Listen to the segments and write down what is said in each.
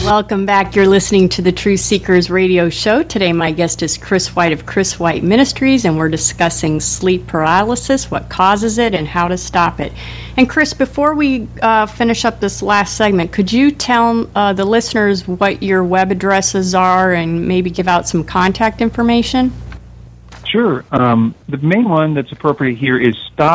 Welcome back. You're listening to the Truth Seekers radio show. Today my guest is Chris White of Chris White Ministries, and we're discussing sleep paralysis, what causes it, and how to stop it. And Chris, before we finish up this last segment, could you tell the listeners what your web addresses are and maybe give out some contact information? Sure. The main one that's appropriate here is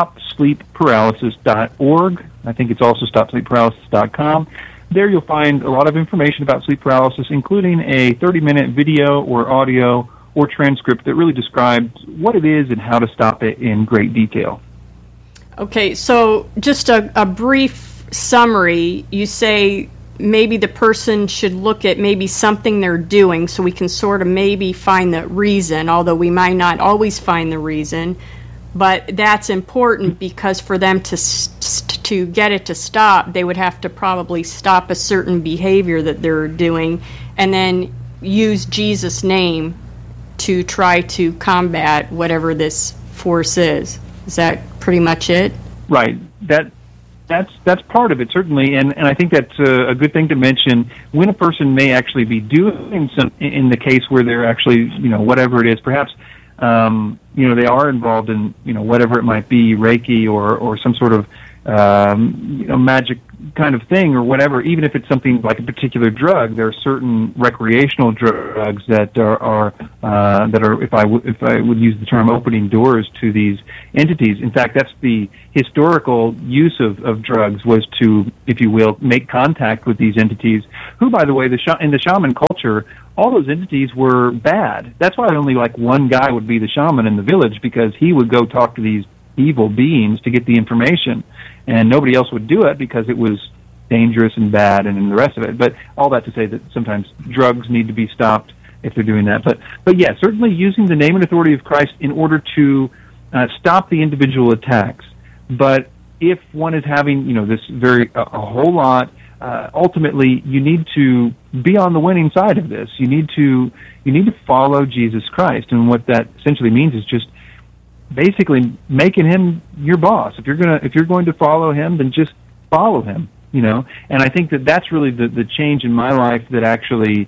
stopsleepparalysis.org. I think it's also stopsleepparalysis.com. There you'll find a lot of information about sleep paralysis, including a 30-minute video or audio or transcript that really describes what it is and how to stop it in great detail. Okay, so just a brief summary. You say maybe the person should look at maybe something they're doing so we can sort of maybe find the reason, although we might not always find the reason. But that's important because for them to get it to stop, they would have to probably stop a certain behavior that they're doing and then use Jesus' name to try to combat whatever this force is. Is that pretty much it? Right. That's part of it, certainly, and I think that's a good thing to mention. When a person may actually be doing some, in the case where they're actually, whatever it is, perhaps they are involved in, whatever it might be, Reiki or some sort of, magic kind of thing or whatever. Even if it's something like a particular drug, there are certain recreational drugs that are if I would use the term, opening doors to these entities. In fact, that's the historical use of drugs, was to, if you will, make contact with these entities, who, by the way, in the shaman culture, all those entities were bad. That's why only like one guy would be the shaman in the village, because he would go talk to these evil beings to get the information, and nobody else would do it because it was dangerous and bad and the rest of it. But all that to say that sometimes drugs need to be stopped if they're doing that. But yeah, certainly using the name and authority of Christ in order to stop the individual attacks. But if one is having, this a whole lot, ultimately you need to be on the winning side of this. You need to follow Jesus Christ, and what that essentially means is just basically making him your boss. If you're going to follow him, then just follow him. And I think that's really the change in my life that actually,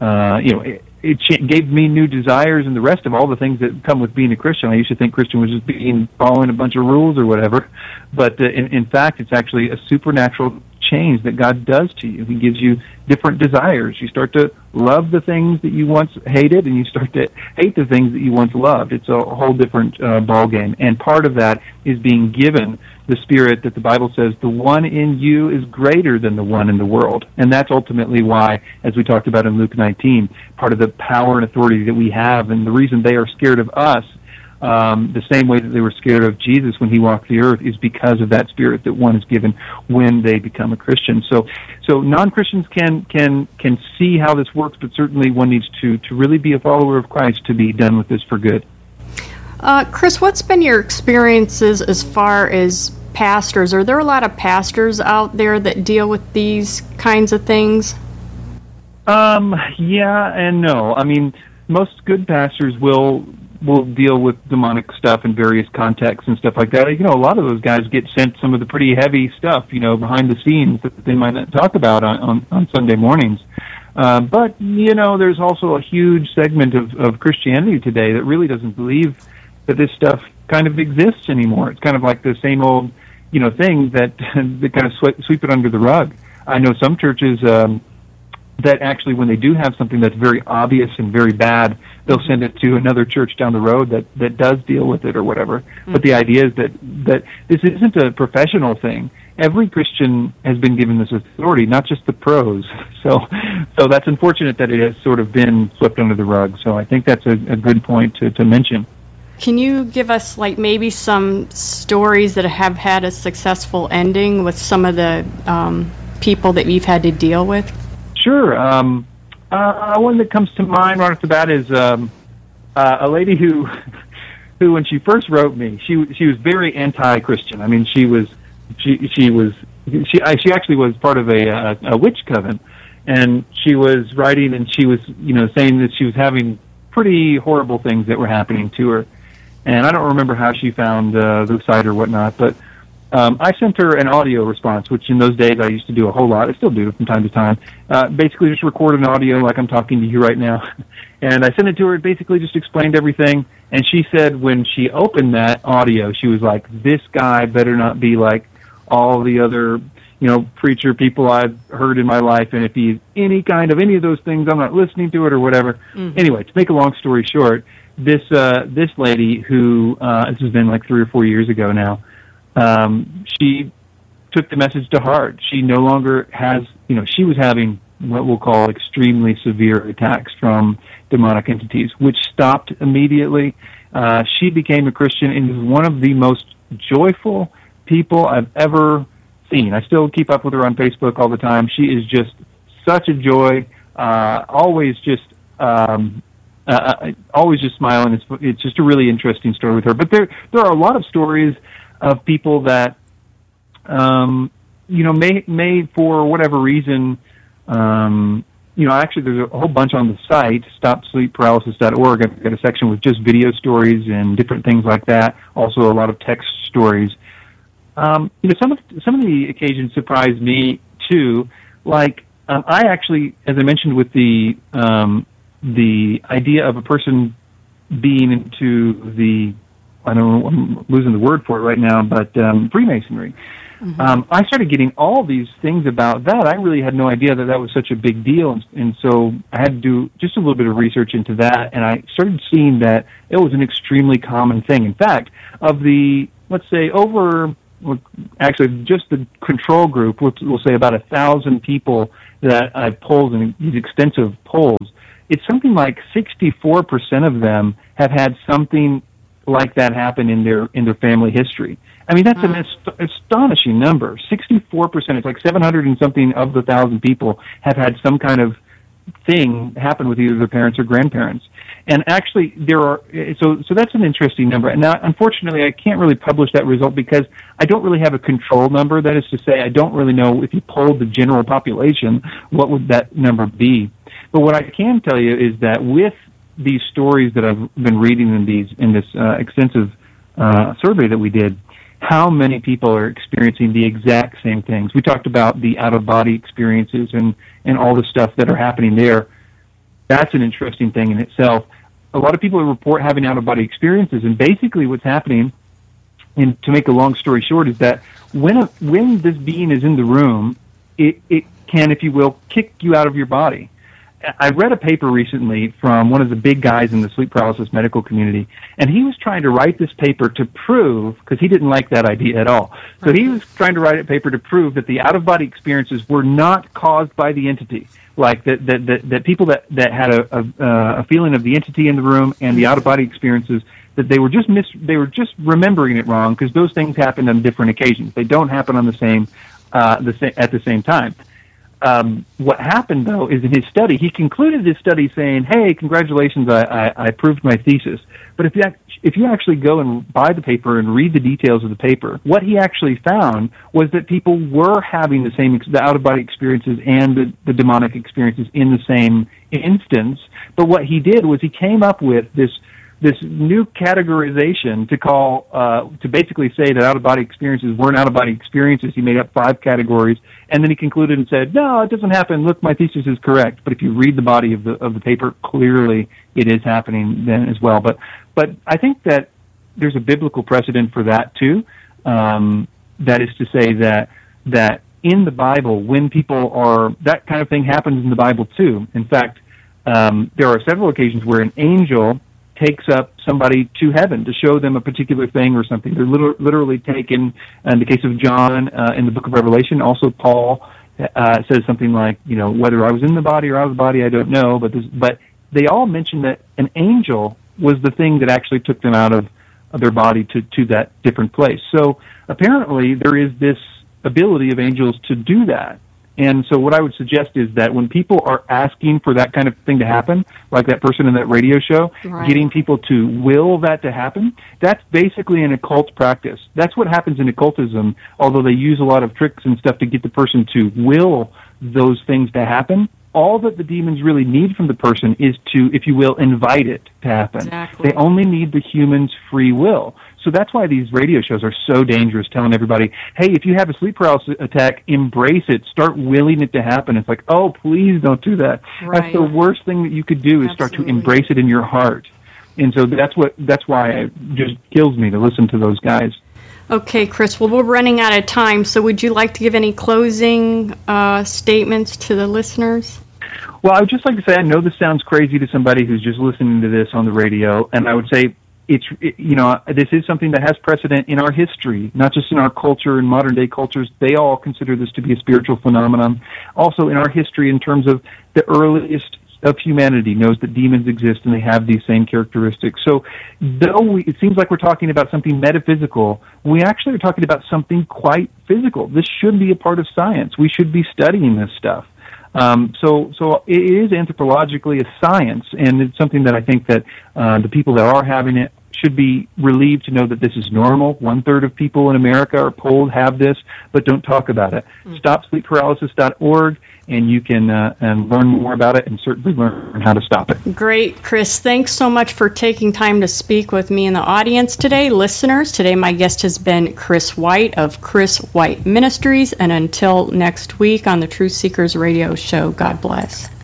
it gave me new desires and the rest of all the things that come with being a Christian. I used to think Christian was just following a bunch of rules or whatever, but in fact, it's actually a supernatural change that God does to you. He gives you different desires. You start to love the things that you once hated, and you start to hate the things that you once loved. It's a whole different ball game, and part of that is being given the Spirit that the Bible says the one in you is greater than the one in the world. And that's ultimately why, as we talked about in Luke 19, part of the power and authority that we have, and the reason they are scared of us, the same way that they were scared of Jesus when he walked the earth, is because of that Spirit that one is given when they become a Christian. So non-Christians can see how this works, but certainly one needs to really be a follower of Christ to be done with this for good. Chris, what's been your experiences as far as pastors? Are there a lot of pastors out there that deal with these kinds of things? Yeah and no. I mean, most good pastors will deal with demonic stuff in various contexts and stuff like that. A lot of those guys get sent some of the pretty heavy stuff, behind the scenes that they might not talk about on Sunday mornings. But, there's also a huge segment of Christianity today that really doesn't believe that this stuff kind of exists anymore. It's kind of like the same old, thing that kind of sweep it under the rug. I know some churches that actually, when they do have something that's very obvious and very bad, they'll send it to another church down the road that does deal with it or whatever. Mm-hmm. But the idea is that this isn't a professional thing. Every Christian has been given this authority, not just the pros. So that's unfortunate that it has sort of been swept under the rug. So I think that's a good point to mention. Can you give us maybe some stories that have had a successful ending with some of the people that you've had to deal with? Sure. One that comes to mind right off the bat is a lady who when she first wrote me, she was very anti-Christian. I mean, she actually was part of a witch coven, and she was writing, and she was saying that she was having pretty horrible things that were happening to her. And I don't remember how she found the site or whatnot, but I sent her an audio response, which in those days I used to do a whole lot. I still do from time to time. Basically just record an audio like I'm talking to you right now. And I sent it to her, basically just explained everything. And she said when she opened that audio, she was like, this guy better not be like all the other, preacher people I've heard in my life. And if he's any of those things, I'm not listening to it or whatever. Mm-hmm. Anyway, to make a long story short, this lady who, this has been like 3 or 4 years ago now, she took the message to heart. She no longer has, she was having what we'll call extremely severe attacks from demonic entities, which stopped immediately. She became a Christian and is one of the most joyful people I've ever seen. I still keep up with her on Facebook all the time. She is just such a joy, always just smiling. It's just a really interesting story with her. But there are a lot of stories of people that, may for whatever reason, actually there's a whole bunch on the site, stopsleepparalysis.org. I've got a section with just video stories and different things like that. Also a lot of text stories. Some of the occasions surprised me too. Like, I actually, as I mentioned with the idea of a person being into the, I don't know, I'm losing the word for it right now, but Freemasonry. Mm-hmm. I started getting all these things about that. I really had no idea that was such a big deal, and so I had to do just a little bit of research into that, and I started seeing that it was an extremely common thing. In fact, of the, let's say, just the control group, we'll say about 1,000 people that I polled in these extensive polls, it's something like 64% of them have had something like that happen in their family history. I mean, that's an astonishing number. 64%, it's like 700 and something of the 1,000 people have had some kind of thing happen with either their parents or grandparents. And actually, so that's an interesting number. And now, unfortunately, I can't really publish that result because I don't really have a control number. That is to say, I don't really know if you polled the general population, what would that number be. But what I can tell you is that with these stories that I've been reading in this extensive survey that we did, how many people are experiencing the exact same things. We talked about the out-of-body experiences and all the stuff that are happening there. That's an interesting thing in itself. A lot of people report having out-of-body experiences, and basically what's happening, and to make a long story short, is that when this being is in the room, it can, if you will, kick you out of your body. I read a paper recently from one of the big guys in the sleep paralysis medical community, and he was trying to write this paper to prove, because he didn't like that idea at all, so he was trying to write a paper to prove that the out-of-body experiences were not caused by the entity, like that people that had a feeling of the entity in the room and the out-of-body experiences, that they were just remembering it wrong, because those things happen on different occasions. They don't happen on at the same time. What happened, though, is in his study, he concluded his study saying, hey, congratulations, I proved my thesis. But if you actually go and buy the paper and read the details of the paper, what he actually found was that people were having the out-of-body experiences and the demonic experiences in the same instance. But what he did was he came up with this new categorization to basically say that out-of-body experiences weren't out-of-body experiences. He made up 5 categories, and then he concluded and said, no, it doesn't happen. Look, my thesis is correct. But if you read the body of the paper, clearly it is happening then as well. But I think that there's a biblical precedent for that too. That is to say that in the Bible, when that kind of thing happens in the Bible too. In fact, there are several occasions where an angel takes up somebody to heaven to show them a particular thing or something. They're literally taken, in the case of John, in the book of Revelation. Also, Paul says something like, whether I was in the body or out of the body, I don't know. But they all mention that an angel was the thing that actually took them out of their body to that different place. So apparently there is this ability of angels to do that. And so what I would suggest is that when people are asking for that kind of thing to happen, like that person in that radio show, right, getting people to will that to happen, that's basically an occult practice. That's what happens in occultism, although they use a lot of tricks and stuff to get the person to will those things to happen. all that the demons really need from the person is to, if you will, invite it to happen. Exactly. They only need the human's free will. So that's why these radio shows are so dangerous, telling everybody, hey, if you have a sleep paralysis attack, embrace it. Start willing it to happen. It's like, oh, please don't do that. Right. That's the worst thing that you could do is start to embrace it in your heart. And so that's why it just kills me to listen to those guys. Okay, Chris, well, we're running out of time, so would you like to give any closing statements to the listeners? Well, I would just like to say, I know this sounds crazy to somebody who's just listening to this on the radio, and I would say this is something that has precedent in our history, not just in our culture and modern-day cultures. They all consider this to be a spiritual phenomenon. Also in our history, in terms of the earliest of humanity knows that demons exist and they have these same characteristics. So though it seems like we're talking about something metaphysical, we actually are talking about something quite physical. This should be a part of science. We should be studying this stuff. So it is anthropologically a science, and it's something that I think that the people that are having it should be relieved to know that this is normal. 1/3 of people in America are polled have this, but don't talk about it. StopSleepParalysis.org, and you can and learn more about it and certainly learn how to stop it. Great, Chris. Thanks so much for taking time to speak with me in the audience today. Listeners, today my guest has been Chris White of Chris White Ministries, and until next week on the Truth Seekers Radio Show, God bless.